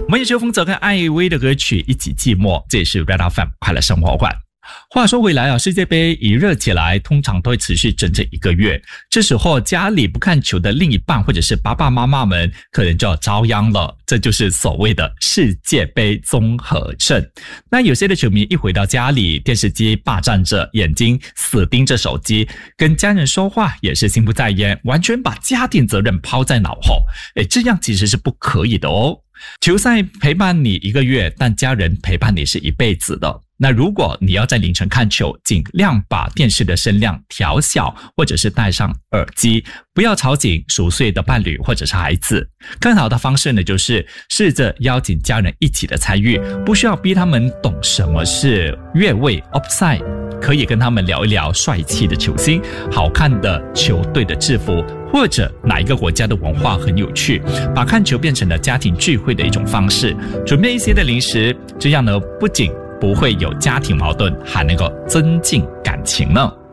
我们有秋风走跟艾薇的歌曲一起寂寞，这也是 Red FM 快乐生活馆。话说回来啊，世界杯一热起来，通常都会持续整整1个月。这时候家里不看球的另一半或者是爸爸妈妈们，可能就要遭殃了。这就是所谓的世界杯综合症。那有些的球迷一回到家里，电视机霸占着，眼睛死盯着手机，跟家人说话也是心不在焉，完全把家庭责任抛在脑后。这样其实是不可以的哦。球赛陪伴你1个月，但家人陪伴你是一辈子的。那如果你要在凌晨看球，尽量把电视的声量调小，或者是戴上耳机，不要吵醒熟睡的伴侣或者是孩子。更好的方式呢，就是试着邀请家人一起的参与，不需要逼他们懂什么是越位 offside， 可以跟他们聊一聊帅气的球星、好看的球队的制服，或者哪一个国家的文化很有趣，把看球变成了家庭聚会的一种方式。准备一些的零食，这样呢不仅不会有家庭矛盾，还能够增进感情呢。